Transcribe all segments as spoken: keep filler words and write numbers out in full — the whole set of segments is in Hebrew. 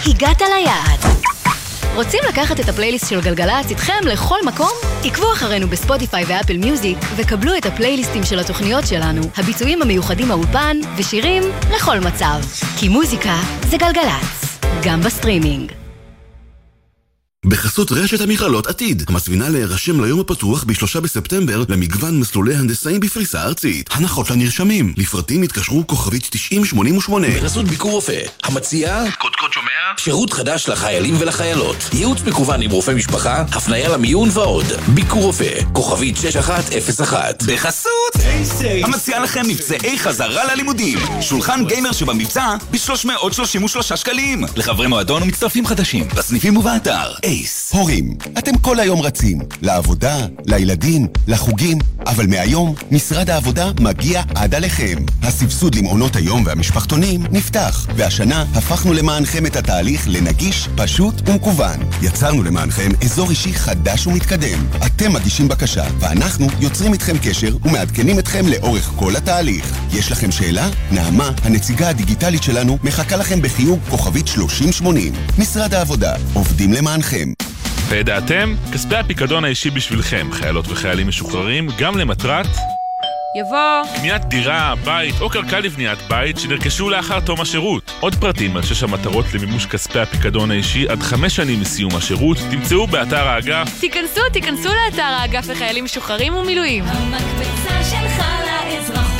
הגעת ליעד. רוצים לקחת את הפלייליסט של גלגלצ איתכם לכל מקום? עקבו אחרינו בספוטיפיי ואפל מיוזיק וקבלו את הפלייליסטים של התוכניות שלנו, הביצועים המיוחדים מהאולפן ושירים לכל מצב. כי מוזיקה זה גלגלצ, גם בסטרימינג. בחסות רשת המכללות עתיד, המזמינה להירשם ליום הפתוח בשלושה בספטמבר למגוון מסלולי הנדסאים בפריסה ארצית. הנחות לנרשמים. לפרטים התקשרו כוכבית תשעים שמונים ושמונה. בחסות ביקור רופא, המציעה קודקוד שומע, שירות חדש לחיילים ולחיילות, ייעוץ מקוון עם רופא משפחה, הפניה למיון ועוד. ביקור רופא, כוכבית שש אחת אפס אחת. בחסות אייסי, המציעה לכם מבצעי חזרה ללימודים. שולחן גיימר שבמבצע ב-שלוש מאות שלושים ושלושה שקלים. לחברי מועדון ומצטרפים חדשים, בסניפים ובאתר. הורים, אתם כל היום רצים, לעבודה, לילדים, לחוגים, אבל מהיום משרד העבודה מגיע עד עליכם. הסבסוד למעונות היום והמשפחתונים נפתח, והשנה הפכנו למענכם את התהליך לנגיש, פשוט ומקוון. יצרנו למענכם אזור אישי חדש ומתקדם. אתם מגישים בקשה, ואנחנו יוצרים איתכם קשר ומעדכנים אתכם לאורך כל התהליך. יש לכם שאלה? נעמה, הנציגה הדיגיטלית שלנו, מחכה לכם בחיוג כוכבית שלושים שמונים. משרד העבודה, עובדים למענכם. וידעתם? כספי הפיקדון האישי בשבילכם, חיילות וחיילים משוחררים, גם למטרת יבוא קניית דירה, בית או קרקע לבניית בית שנרכשו לאחר תום השירות. עוד פרטים על שש המטרות למימוש כספי הפיקדון האישי עד חמש שנים מסיום השירות תמצאו באתר האגף. תיכנסו, תיכנסו לאתר האגף לחיילים משוחררים ומילואים. המקפצה שלך לאזרחות.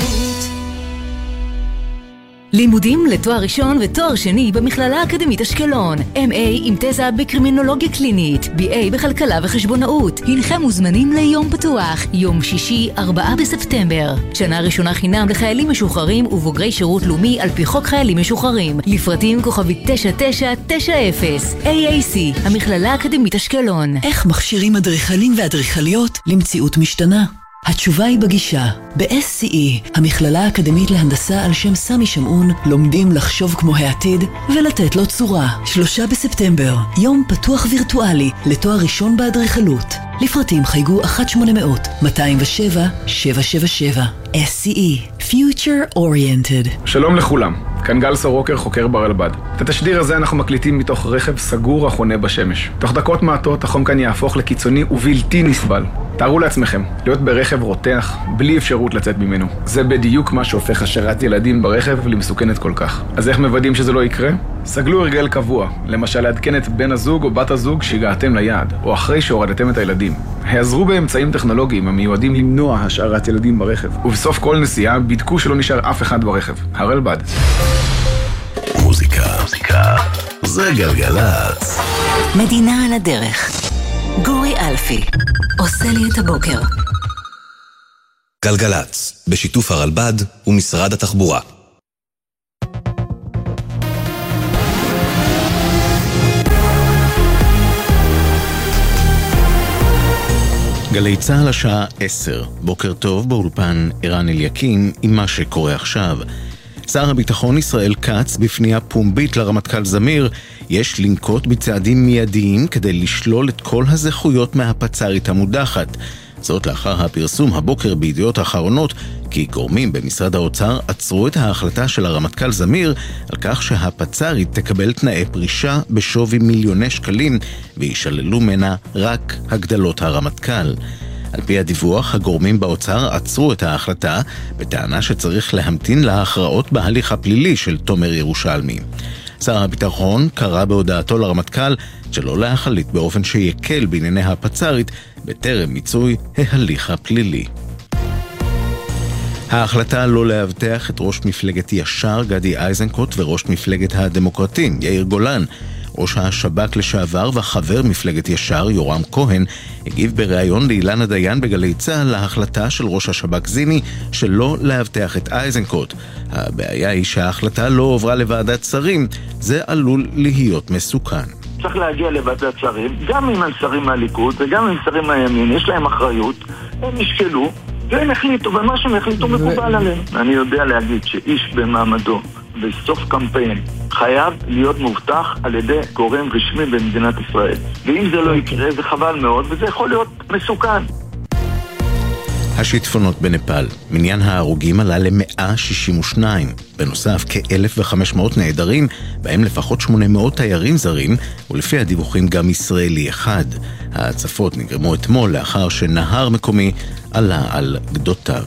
לימודים לתואר ראשון ותואר שני במכללה האקדמית אשקלון. אם איי עם תזה בקרימינולוגיה קלינית, בי איי בכלכלה וחשבונאות. הנכם מוזמנים ליום פתוח, יום שישי, ארבעה בספטמבר. שנה ראשונה חינם לחיילים משוחררים ובוגרי שירות לאומי על פי חוק חיילים משוחררים. לפרטים כוכבית תשע תשע תשע אפס. איי איי סי, המכללה האקדמית אשקלון. איך מכשירים אדריכלים ואדריכליות למציאות משתנה? התשובה היא בגישה. ב-אס סי אי, המכללה האקדמית להנדסה על שם סמי שמעון, לומדים לחשוב כמו העתיד ולתת לו צורה. שלושה בספטמבר, יום פתוח וירטואלי לתואר ראשון באדריכלות. לפרטים חייגו אחת שמונה מאות מאתיים ושבע שבע שבע שבע. אס סי אי, Future Oriented. שלום לכולם, כאן גל סורוקר, חוקר ברלב"ד. את התשדיר הזה אנחנו מקליטים מתוך רכב סגור החונה בשמש. תוך דקות מעטות החום כאן יהפוך לקיצוני ובלתי נסבל. תארו לעצמכם, להיות ברכב רותח, בלי אפשרות לצאת ממנו. זה בדיוק מה שהופך השארת ילדים ברכב למסוכנת כל כך. אז איך מוודאים שזה לא יקרה? סגלו הרגל קבוע, למשל לעדכן את בן הזוג או בת הזוג שהגעתם ליעד, או אחרי שהורדתם את הילדים. העזרו באמצעים טכנולוגיים המיועדים למנוע השארת ילדים ברכב. ובסוף כל נסיעה בדקו שלא נשאר אף אחד ברכב. הרלב"ד. מוזיקה, מוזיקה, זה גלגלצ. מדינה על הדרך. גורי אלפי, עושה לי את הבוקר. גלגלצ, בשיתוף הרלב"ד ומשרד התחבורה. גלי צהל השעה עשר, בוקר טוב באולפן ערן אליקים עם מה שקורה עכשיו. שר הביטחון ישראל כץ בפנייה פומבית לרמטכ"ל זמיר, יש לנקוט בצעדים מיידיים כדי לשלול את כל הזכויות מהפצ"רית המודחת. זאת לאחר הפרסום הבוקר בידיעות האחרונות, כי גורמים במשרד האוצר עצרו את ההחלטה של הרמטכ"ל זמיר על כך שהפצ"רית תקבל תנאי פרישה בשווי מיליוני שקלים, וישללו ממנה רק הגדלות הרמטכ"ל. על פי הדיווח, הגורמים באוצר עצרו את ההחלטה בטענה שצריך להמתין להכרעות בהליך הפלילי של תומר ירושלמי. שר הביטחון קרא בהודעתו לרמטכ"ל שלא להחליט באופן שיקל בענייני הפצ"רית בטרם מיצוי ההליך הפלילי. ההחלטה לא להבטח את ראש מפלגת ישר גדי איזנקוט וראש מפלגת הדמוקרטים יאיר גולן. ראש השב"כ לשעבר וחבר מפלגת ישר יורם כהן הגיב בריאיון לאילנה דיין בגלי צהל להחלטה של ראש השב"כ זיני שלא להבטח את איזנקוט. הבעיה היא שההחלטה לא עוברה לוועדת שרים, זה עלול להיות מסוכן. צריך להגיע לוועדת שרים, גם עם שרים מהליכוד וגם עם שרים מהימין, יש להם אחריות, הם ישקלו והם החליטו, ומה שהם החליטו מקובל עליהם. אני יודע להגיד שאיש במעמדו בסוף קמפיין חייב להיות מובטח על ידי גורם רשמי במדינת ישראל. ואם זה לא יקרה, זה חבל מאוד, וזה יכול להיות מסוכן. השיטפונות בנפאל, מניין ההרוגים עלה ל-מאה שישים ושתיים. בנוסף, כ-אלף וחמש מאות נעדרים, בהם לפחות שמונה מאות תיירים זרים, ולפי הדיווחים גם ישראלי אחד. ההצפות נגרמו אתמול לאחר שנהר מקומי עלה על גדותיו.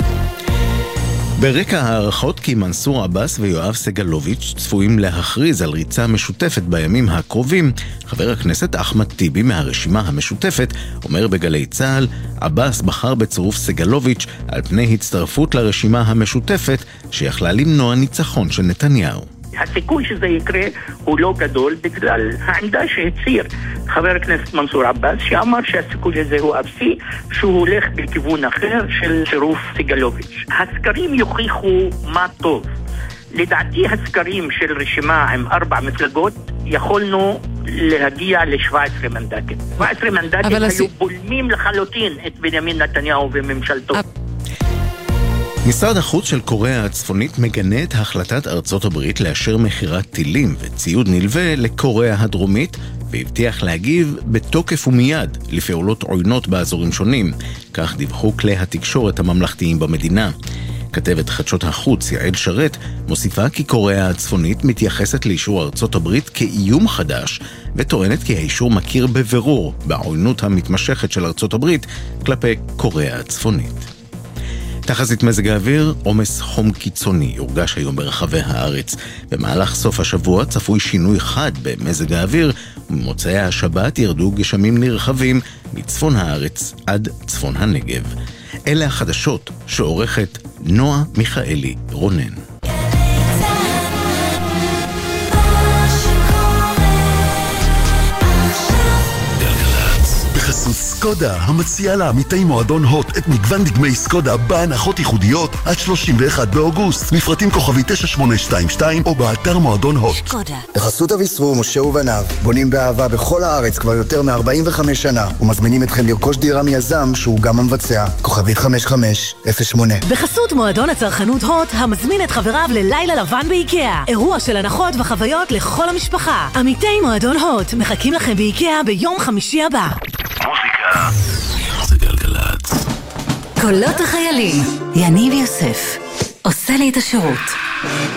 ברקע הערכות כי מנסור עבאס ויואב סגלוביץ' צפויים להכריז על ריצה משותפת בימים הקרובים, חבר הכנסת אחמד טיבי מהרשימה המשותפת אומר בגלי צהל, עבאס בחר בצירוף סגלוביץ' על פני הצטרפות לרשימה המשותפת שיכלה למנוע ניצחון של נתניהו. הסיכוי שזה יקרה הוא לא גדול בגלל העמדה שהציר חבר הכנסת מנסור עבאס, שאמר שהסיכוי הזה הוא אפסי, שהוא הולך בכיוון אחר של צירוף סגלוביץ'. הסקרים יוכיחו מה טוב. לדעתי הסקרים של רשימה עם ארבע מפלגות יכולנו להגיע ל-שבע עשרה מנדטים. שבע עשרה מנדטים היו הס... בולמים לחלוטין את בנימין נתניהו וממשלתו. משרד החוץ של קוריאה הצפונית מגנה את החלטת ארצות הברית לאשר מחירת טילים וציוד נלווה לקוריאה הדרומית, והבטיח להגיב בתוקף ומיד לפעולות עוינות באזורים שונים. כך דיווחו כלי התקשורת הממלכתיים במדינה. כתבת חדשות החוץ יעל שרת מוסיפה כי קוריאה הצפונית מתייחסת לאישור ארצות הברית כאיום חדש, וטוענת כי האישור מכיר בבירור בעוינות המתמשכת של ארצות הברית כלפי קוריאה הצפונית. תחזית מזג האוויר, עומס חום קיצוני יורגש היום ברחבי הארץ. במהלך סוף השבוע צפוי שינוי חד במזג האוויר, וממוצאי השבת ירדו גשמים נרחבים מצפון הארץ עד צפון הנגב. אלה החדשות שעורכת נועה מיכאלי רונן. בחסות סקודה, המציעה לעמיתי מועדון הוט את מגוון דגמי סקודה בהנחות ייחודיות עד שלושים ואחד באוגוסט. מפרטים כוכבי תשע שמונה שתיים שתיים או באתר מועדון הוט. סקודה. בחסות אביסרו, משה ובניו, בונים באהבה בכל הארץ כבר יותר מ-ארבעים וחמש שנה, ומזמינים אתכם לרכוש דירה מיזם שהוא גם המבצע. כוכבי חמש חמש אפס שמונה. בחסות מועדון הצרכנות הוט, המזמין את חבריו ללילה לבן באיקאה. אירוע של הנחות וחוויות לכל המשפחה. עמיתי מועדון הוט מחכים לכם באיקאה ביום חמישי הבא. מוזיקה זה גלגלצ. קולות החיילים, יניב יוסף עושה לי את השירות.